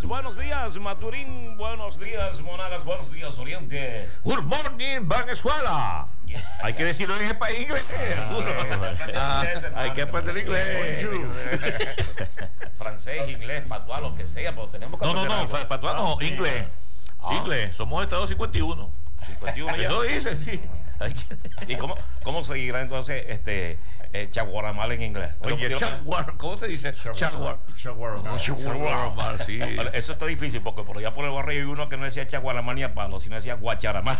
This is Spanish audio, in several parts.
buenos días Maturín, buenos días Monagas, buenos días Oriente. Good morning, Venezuela. Yes. Hay que decirlo en inglés. Hay que aprender inglés. Francés, inglés, patuá, lo que sea, pero tenemos que aprender algo. Patuá no, sí. inglés. Inglés, somos Estado 51. 51 ya. Eso dice, sí. ¿Y cómo se dirá entonces chaguaramal en inglés? Oye, ¿cómo se dice? Chaguaramal, sí. Eso está difícil porque por allá por el barrio hay uno que no decía chaguaramal ni a palo, sino decía guacharamal.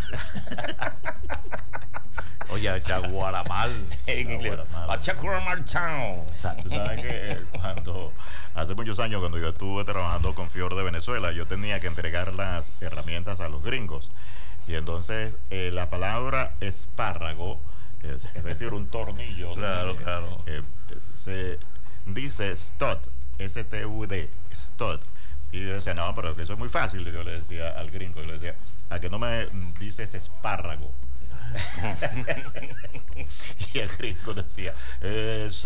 Oye, chaguaramal. En inglés. A chaguaramal town. Tú sabes que cuando hace muchos años, cuando yo estuve trabajando con Fior de Venezuela, yo tenía que entregar las herramientas a los gringos. Y entonces la palabra espárrago, es decir, un tornillo. Claro. Se dice stud, S-T-U-D, stud. Y yo decía, no, pero que eso es muy fácil. Y yo le decía al gringo, yo le decía, ¿a que no me dices espárrago? Y el gringo decía, es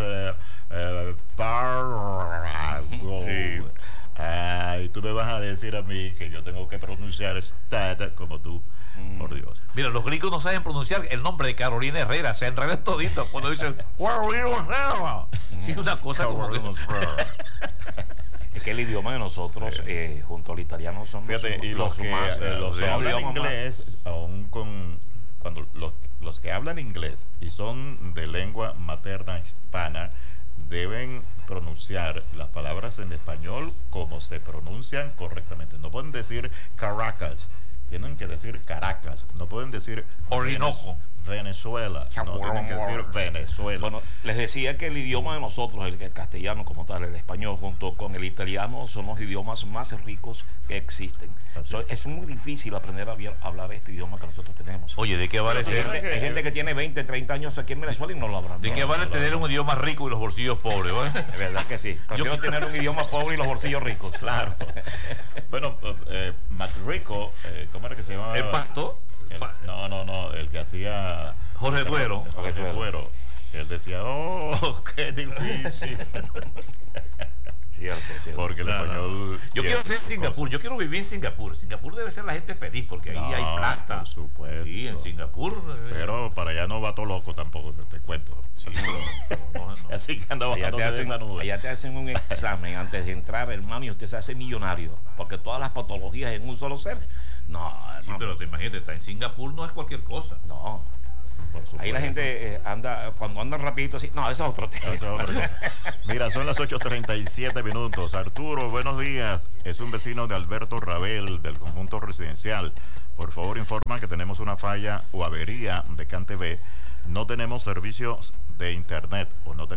espárrago. Sí. Y tú me vas a decir a mí que yo tengo que pronunciar stud como tú. Por Dios. Mira, los gringos no saben pronunciar el nombre de Carolina Herrera, se enredan todito cuando dicen Carolina Herrera. Sí, una cosa como que... Es que el idioma de nosotros, junto al italiano, son los que hablan inglés, aún cuando los que hablan inglés y son de lengua materna hispana, deben pronunciar las palabras en español como se pronuncian correctamente. No pueden decir Caracas, tienen que decir Caracas. No pueden decir Orinoco, Venezuela. No tienen que decir Venezuela. Bueno, les decía que el idioma de nosotros, el castellano como tal, el español junto con el italiano, son los idiomas más ricos que existen. Es muy difícil aprender a hablar este idioma que nosotros tenemos. Oye, ¿de qué vale ser? Hay gente que tiene 20, 30 años aquí en Venezuela y no lo hablan. ¿De qué vale tener un idioma rico y los bolsillos pobres? Es verdad que sí. Prefiero tener un idioma pobre y los bolsillos ricos. Claro. Bueno, Matrico, ¿cómo era que se llamaba? ¿El Pasto? No, el que hacía Jorge Duero. Él decía, oh, qué difícil. Cierto. Porque el español. Yo quiero ser en Singapur, yo quiero vivir en Singapur. Singapur debe ser la gente feliz porque ahí hay plata. Por supuesto. Sí, en Singapur. Pero para allá no va todo loco tampoco, te cuento. Sí, no. Así que anda bajando de esa nube. Allá te hacen un examen antes de entrar, hermano, y usted se hace millonario. Porque todas las patologías en un solo ser. No, sí, pero te imaginas, está en Singapur no es cualquier cosa. No. Ahí la gente anda, cuando andan rapidito así, no, eso es otro tema. Mira, son las 8:37 minutos. Arturo, buenos días. Es un vecino de Alberto Rabel, del conjunto residencial. Por favor, informa que tenemos una falla o avería de CanTV. No tenemos servicios de internet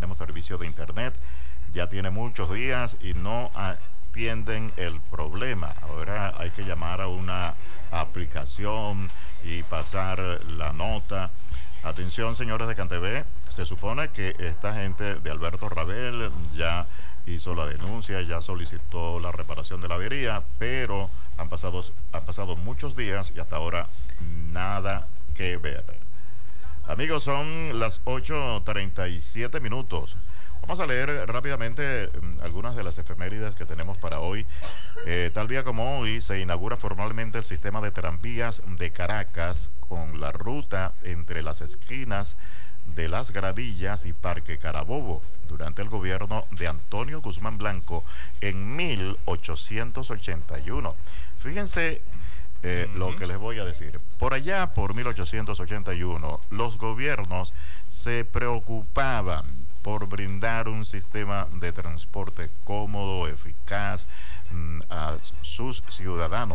ya tiene muchos días y no atienden el problema. Ahora hay que llamar a una aplicación y pasar la nota. Atención, señores de CanTV, se supone que esta gente de Alberto Rabel ya hizo la denuncia, ya solicitó la reparación de la avería, pero han pasado muchos días y hasta ahora nada que ver. Amigos, son las 8:37 minutos. Vamos a leer rápidamente algunas de las efemérides que tenemos para hoy. Tal día como hoy se inaugura formalmente el sistema de tranvías de Caracas con la ruta entre las esquinas de Las Gradillas y Parque Carabobo durante el gobierno de Antonio Guzmán Blanco en 1881. Fíjense lo que les voy a decir. Por allá, por 1881, los gobiernos se preocupaban por brindar un sistema de transporte cómodo, eficaz a sus ciudadanos.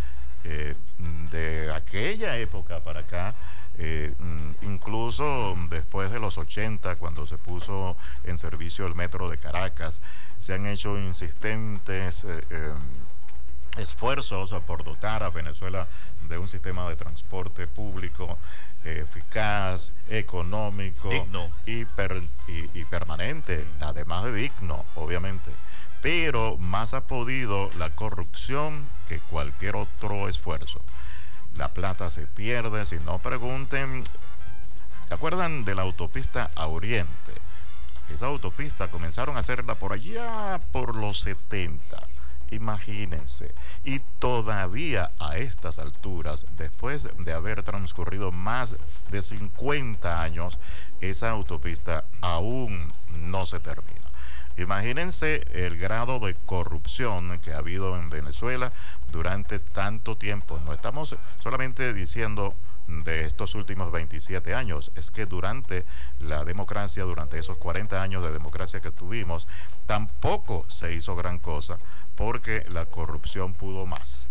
De aquella época para acá, incluso después de los 80, cuando se puso en servicio el metro de Caracas, se han hecho insistentes esfuerzos por dotar a Venezuela de un sistema de transporte público eficaz, económico, digno y permanente, además de digno, obviamente. Pero más ha podido la corrupción que cualquier otro esfuerzo. La plata se pierde, si no pregunten. ¿Se acuerdan de la autopista a Oriente? Esa autopista comenzaron a hacerla por allá por los 70. Imagínense. Y todavía a estas alturas, después de haber transcurrido más de 50 años, esa autopista aún no se termina. Imagínense el grado de corrupción que ha habido en Venezuela durante tanto tiempo. No estamos solamente diciendo de estos últimos 27 años, es que durante la democracia, durante esos 40 años de democracia que tuvimos, tampoco se hizo gran cosa porque la corrupción pudo más.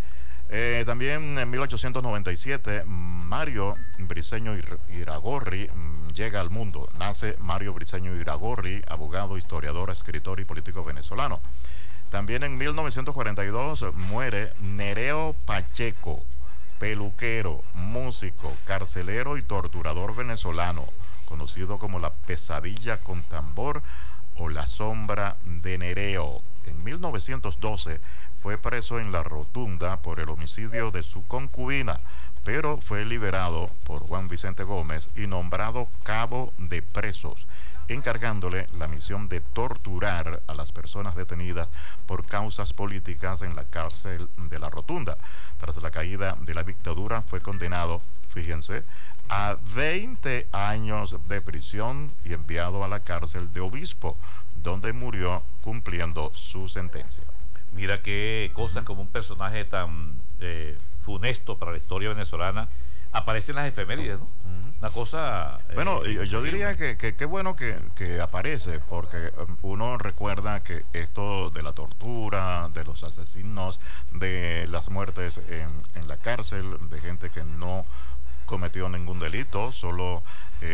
También en 1897 Mario Briceño Iragorri llega al mundo. Nace Mario Briceño Iragorri, abogado, historiador, escritor y político venezolano. También en 1942 muere Nereo Pacheco, peluquero, músico, carcelero y torturador venezolano, conocido como la pesadilla con tambor o la sombra de Nereo. En 1912 fue preso en La Rotunda por el homicidio de su concubina, pero fue liberado por Juan Vicente Gómez y nombrado cabo de presos, encargándole la misión de torturar a las personas detenidas por causas políticas en la cárcel de La Rotunda. Tras la caída de la dictadura fue condenado, fíjense, a 20 años de prisión y enviado a la cárcel de Obispo, donde murió cumpliendo su sentencia. Mira qué cosas como un personaje tan funesto para la historia venezolana aparece en las efemérides, ¿no? Una cosa... Bueno, yo diría que qué bueno que aparece, porque uno recuerda que esto de la tortura, de los asesinos, de las muertes en la cárcel, de gente que no cometió ningún delito, solo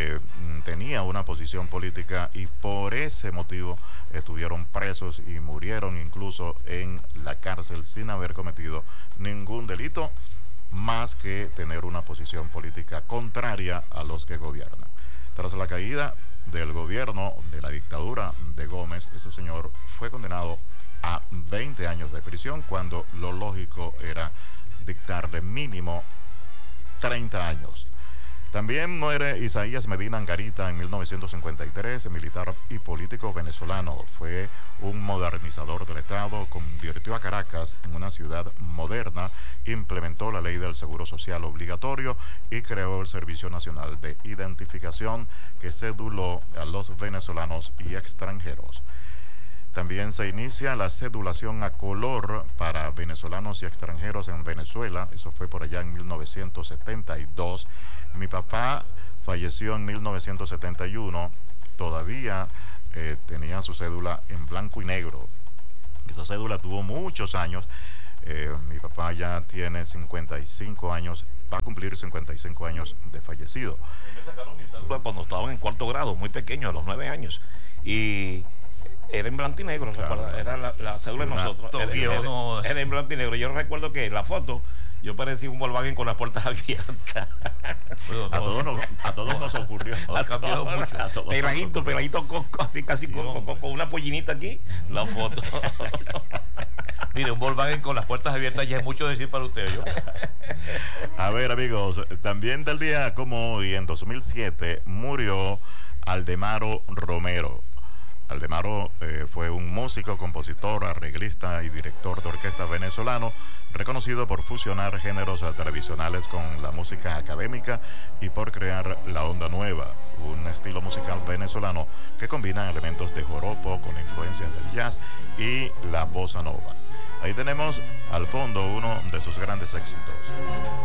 tenía una posición política y por ese motivo estuvieron presos y murieron incluso en la cárcel sin haber cometido ningún delito, más que tener una posición política contraria a los que gobiernan. Tras la caída del gobierno de la dictadura de Gómez, ese señor fue condenado a 20 años de prisión, cuando lo lógico era dictarle mínimo 30 años. También muere Isaías Medina Angarita en 1953, militar y político venezolano. Fue un modernizador del Estado, convirtió a Caracas en una ciudad moderna, implementó la ley del seguro social obligatorio y creó el Servicio Nacional de Identificación, que ceduló a los venezolanos y extranjeros. También se inicia la cedulación a color para venezolanos y extranjeros en Venezuela. Eso fue por allá en 1972. Mi papá falleció en 1971. Todavía tenía su cédula en blanco y negro. Esa cédula tuvo muchos años. Mi papá ya tiene 55 años, va a cumplir 55 años de fallecido. Me sacaron mi cédula cuando estaba en cuarto grado, muy pequeño, a los 9 años. Y era en blanco y negro, claro. Era la cédula de nosotros. Era en blanco y negro. Yo recuerdo que la foto, yo parecía un Volkswagen con las puertas abiertas. Bueno, a todos nos ocurrió. Ha cambiado mucho. Peladito así casi con una pollinita aquí, la foto. Mire, un Volkswagen con las puertas abiertas ya es mucho decir para usted, ¿yo? A ver, amigos, también del día como hoy, en 2007, murió Aldemaro Romero. Aldemaro fue un músico, compositor, arreglista y director de orquesta venezolano, reconocido por fusionar géneros tradicionales con la música académica y por crear la onda nueva, un estilo musical venezolano que combina elementos de joropo con influencias del jazz y la bossa nova. Ahí tenemos al fondo uno de sus grandes éxitos.